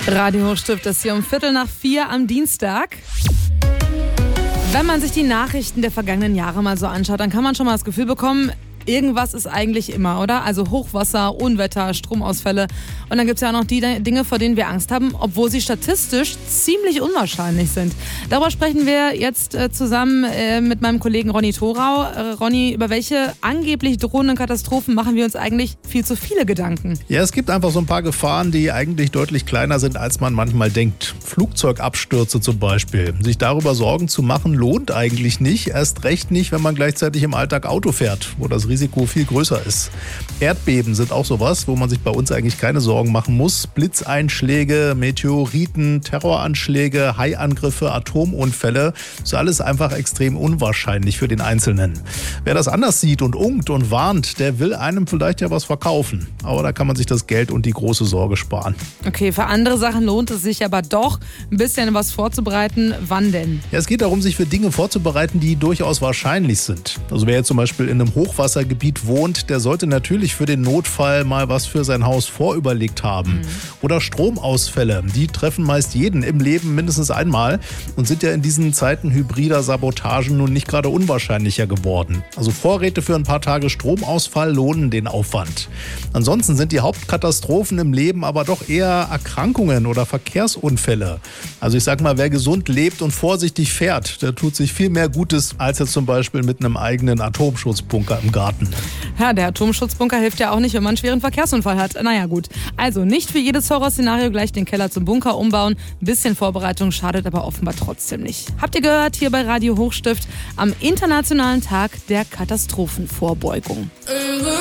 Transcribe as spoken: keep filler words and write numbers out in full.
Radio Hochstift ist hier um Viertel nach vier am Dienstag. Wenn man sich die Nachrichten der vergangenen Jahre mal so anschaut, dann kann man schon mal das Gefühl bekommen, irgendwas ist eigentlich immer, oder? Also Hochwasser, Unwetter, Stromausfälle. Und dann gibt es ja auch noch die Dinge, vor denen wir Angst haben, obwohl sie statistisch ziemlich unwahrscheinlich sind. Darüber sprechen wir jetzt äh, zusammen äh, mit meinem Kollegen Ronny Thorau. Äh, Ronny, über welche angeblich drohenden Katastrophen machen wir uns eigentlich viel zu viele Gedanken? Ja, es gibt einfach so ein paar Gefahren, die eigentlich deutlich kleiner sind, als man manchmal denkt. Flugzeugabstürze zum Beispiel. Sich darüber Sorgen zu machen, lohnt eigentlich nicht. Erst recht nicht, wenn man gleichzeitig im Alltag Auto fährt, wo das Risiko viel größer ist. Erdbeben sind auch sowas, wo man sich bei uns eigentlich keine Sorgen machen muss. Blitzeinschläge, Meteoriten, Terroranschläge, Haiangriffe, Atomunfälle, ist alles einfach extrem unwahrscheinlich für den Einzelnen. Wer das anders sieht und unkt und warnt, der will einem vielleicht ja was verkaufen. Aber da kann man sich das Geld und die große Sorge sparen. Okay, für andere Sachen lohnt es sich aber doch, ein bisschen was vorzubereiten. Wann denn? Ja, es geht darum, sich für Dinge vorzubereiten, die durchaus wahrscheinlich sind. Also wer jetzt zum Beispiel in einem Hochwasser Gebiet wohnt, der sollte natürlich für den Notfall mal was für sein Haus vorüberlegt haben. Mhm. Oder Stromausfälle, die treffen meist jeden im Leben mindestens einmal und sind ja in diesen Zeiten hybrider Sabotagen nun nicht gerade unwahrscheinlicher geworden. Also Vorräte für ein paar Tage Stromausfall lohnen den Aufwand. Ansonsten sind die Hauptkatastrophen im Leben aber doch eher Erkrankungen oder Verkehrsunfälle. Also ich sag mal, wer gesund lebt und vorsichtig fährt, der tut sich viel mehr Gutes als jetzt zum Beispiel mit einem eigenen Atomschutzbunker im Garten. Ja, der Atomschutzbunker hilft ja auch nicht, wenn man einen schweren Verkehrsunfall hat. Naja, gut. Also nicht für jedes Horrorszenario gleich den Keller zum Bunker umbauen. Ein bisschen Vorbereitung schadet aber offenbar trotzdem nicht. Habt ihr gehört hier bei Radio Hochstift am Internationalen Tag der Katastrophenvorbeugung.